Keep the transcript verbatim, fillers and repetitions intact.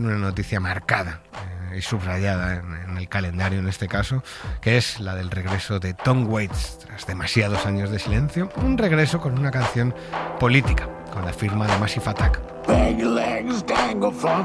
una noticia marcada eh, y subrayada en, en el calendario en este caso, que es la del regreso de Tom Waits tras demasiados años de silencio, un regreso con una canción política, con la firma de Massive Attack. Peg legs dangle from